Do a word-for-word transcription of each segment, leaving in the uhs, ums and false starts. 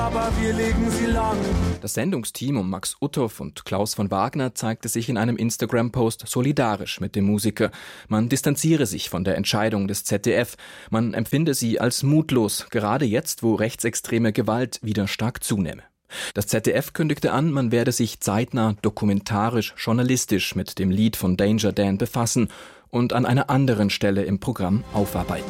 aber wir legen sie lang. Das Sendungsteam um Max Uthoff und Klaus von Wagner zeigte sich in einem Instagram-Post solidarisch mit dem Musiker. Man distanziere sich von der Entscheidung des Z D F. Man empfinde sie als mutlos, gerade jetzt, wo rechtsextreme Gewalt wieder stark zunehme. Das Z D F kündigte an, man werde sich zeitnah dokumentarisch, journalistisch mit dem Lied von Danger Dan befassen und an einer anderen Stelle im Programm aufarbeiten.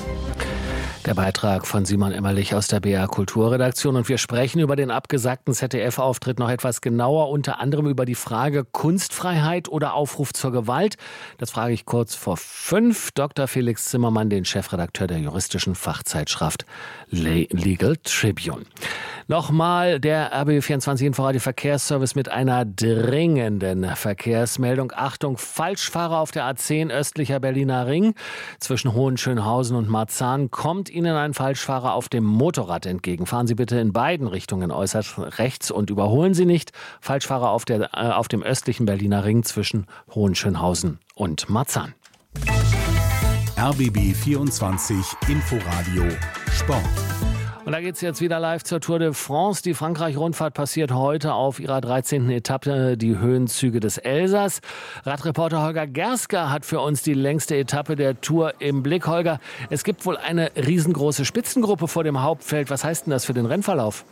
Der Beitrag von Simon Emmerlich aus der B R Kulturredaktion, und wir sprechen über den abgesagten Z D F-Auftritt noch etwas genauer, unter anderem über die Frage Kunstfreiheit oder Aufruf zur Gewalt. Das frage ich kurz vor fünf Doktor Felix Zimmermann, den Chefredakteur der juristischen Fachzeitschrift Legal Tribune. Nochmal der R B B vierundzwanzig Inforadio Verkehrsservice mit einer dringenden Verkehrsmeldung. Achtung, Falschfahrer auf der A zehn östlicher Berliner Ring zwischen Hohenschönhausen und Marzahn. Kommt Ihnen ein Falschfahrer auf dem Motorrad entgegen, fahren Sie bitte in beiden Richtungen äußerst rechts und überholen Sie nicht. Falschfahrer auf, der, äh, auf dem östlichen Berliner Ring zwischen Hohenschönhausen und Marzahn. R B B vierundzwanzig Inforadio Sport. Und da geht's jetzt wieder live zur Tour de France. Die Frankreich-Rundfahrt passiert heute auf ihrer dreizehnten Etappe die Höhenzüge des Elsass. Radreporter Holger Gersker hat für uns die längste Etappe der Tour im Blick. Holger, es gibt wohl eine riesengroße Spitzengruppe vor dem Hauptfeld. Was heißt denn das für den Rennverlauf?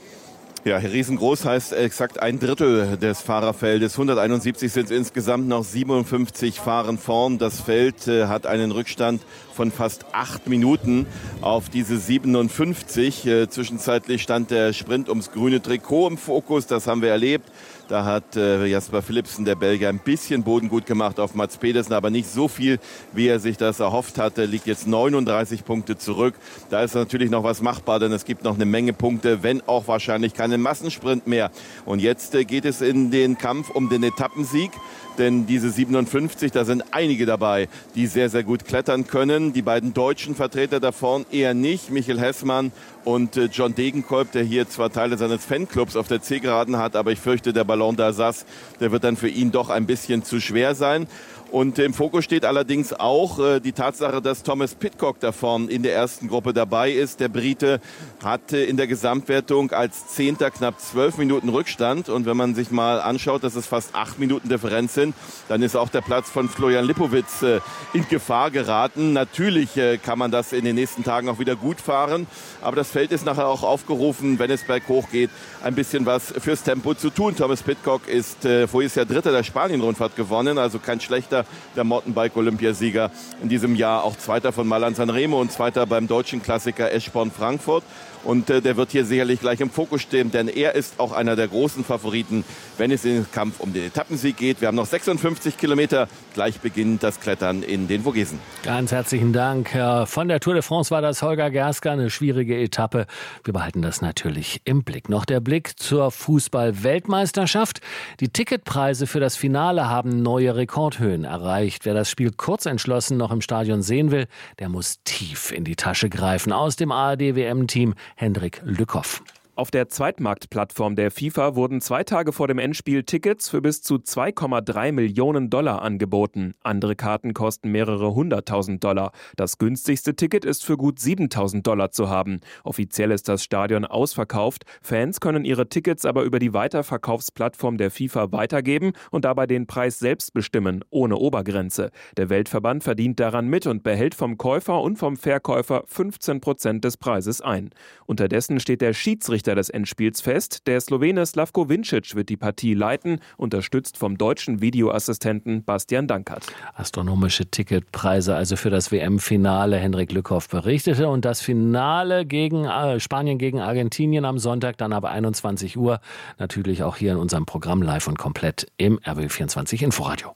Ja, riesengroß heißt exakt ein Drittel des Fahrerfeldes. hunderteinundsiebzig sind es insgesamt, noch siebenundfünfzig fahren vorn. Das Feld äh, hat einen Rückstand von fast acht Minuten auf diese siebenundfünfzig. Äh, zwischenzeitlich stand der Sprint ums grüne Trikot im Fokus, das haben wir erlebt. Da hat äh, Jasper Philipsen, der Belgier, ein bisschen Boden gut gemacht auf Mats Pedersen, aber nicht so viel, wie er sich das erhofft hatte. Liegt jetzt neununddreißig Punkte zurück. Da ist natürlich noch was machbar, denn es gibt noch eine Menge Punkte, wenn auch wahrscheinlich keinen Massensprint mehr. Und jetzt äh, geht es in den Kampf um den Etappensieg. Denn diese siebenundfünfzig, da sind einige dabei, die sehr, sehr gut klettern können. Die beiden deutschen Vertreter da vorn eher nicht. Michael Hessmann und äh, John Degenkolb, der hier zwar Teile seines Fanclubs auf der Zielgeraden hat, aber ich fürchte, der Ballon d'Alsace, der wird dann für ihn doch ein bisschen zu schwer sein. Und im Fokus steht allerdings auch äh, die Tatsache, dass Thomas Pidcock da vorne in der ersten Gruppe dabei ist. Der Brite hatte in der Gesamtwertung als Zehnter knapp zwölf Minuten Rückstand. Und wenn man sich mal anschaut, dass es fast acht Minuten Differenz sind, dann ist auch der Platz von Florian Lipowitz äh, in Gefahr geraten. Natürlich äh, kann man das in den nächsten Tagen auch wieder gut fahren. Aber das Feld ist nachher auch aufgerufen, wenn es berghoch geht, ein bisschen was fürs Tempo zu tun. Thomas Pidcock ist äh, voriges Jahr Dritter der Spanien-Rundfahrt gewonnen, also kein schlechter der Mountainbike-Olympiasieger in diesem Jahr, auch Zweiter von Milan Sanremo und Zweiter beim deutschen Klassiker Eschborn Frankfurt. Und äh, der wird hier sicherlich gleich im Fokus stehen, denn er ist auch einer der großen Favoriten, wenn es in den Kampf um den Etappensieg geht. Wir haben noch sechsundfünfzig Kilometer, gleich beginnt das Klettern in den Vogesen. Ganz herzlichen Dank. Von der Tour de France war das Holger Gersker, eine schwierige Etappe. Wir behalten das natürlich im Blick. Noch der Blick zur Fußball-Weltmeisterschaft. Die Ticketpreise für das Finale haben neue Rekordhöhen erreicht. Wer das Spiel kurz entschlossen noch im Stadion sehen will, der muss tief in die Tasche greifen. Aus dem A R D-W M-Team Hendrik Lückhoff. Auf der Zweitmarktplattform der FIFA wurden zwei Tage vor dem Endspiel Tickets für bis zu zwei Komma drei Millionen Dollar angeboten. Andere Karten kosten mehrere hunderttausend Dollar. Das günstigste Ticket ist für gut siebentausend Dollar zu haben. Offiziell ist das Stadion ausverkauft. Fans können ihre Tickets aber über die Weiterverkaufsplattform der FIFA weitergeben und dabei den Preis selbst bestimmen, ohne Obergrenze. Der Weltverband verdient daran mit und behält vom Käufer und vom Verkäufer fünfzehn Prozent des Preises ein. Unterdessen steht der Schiedsrichter des Endspiels fest. Der Slowene Slavko Vincic wird die Partie leiten, unterstützt vom deutschen Videoassistenten Bastian Dankert. Astronomische Ticketpreise also für das W M-Finale. Hendrik Lückhoff berichtete. Und das Finale gegen äh, Spanien gegen Argentinien am Sonntag, dann ab einundzwanzig Uhr. Natürlich auch hier in unserem Programm live und komplett im R B B vierundzwanzig Inforadio.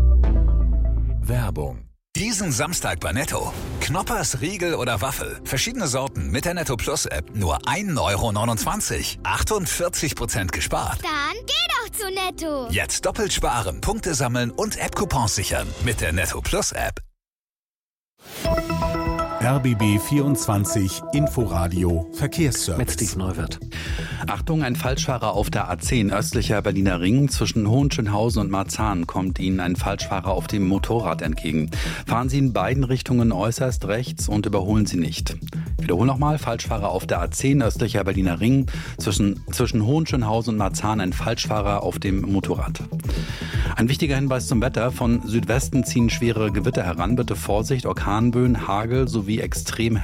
Werbung. Diesen Samstag bei Netto. Knoppers, Riegel oder Waffel. Verschiedene Sorten mit der Netto Plus App. Nur ein Euro neunundzwanzig. achtundvierzig Prozent gespart. Dann geh doch zu Netto. Jetzt doppelt sparen, Punkte sammeln und App-Coupons sichern. Mit der Netto Plus App. R B B vierundzwanzig Inforadio Verkehrsservice. Mit Steve Neuwirth. Achtung, ein Falschfahrer auf der A zehn östlicher Berliner Ring. Zwischen Hohenschönhausen und Marzahn kommt Ihnen ein Falschfahrer auf dem Motorrad entgegen. Fahren Sie in beiden Richtungen äußerst rechts und überholen Sie nicht. Ich wiederhole nochmal, Falschfahrer auf der A zehn östlicher Berliner Ring. Zwischen, zwischen Hohenschönhausen und Marzahn ein Falschfahrer auf dem Motorrad. Ein wichtiger Hinweis zum Wetter. Von Südwesten ziehen schwere Gewitter heran. Bitte Vorsicht, Orkanböen, Hagel sowie extrem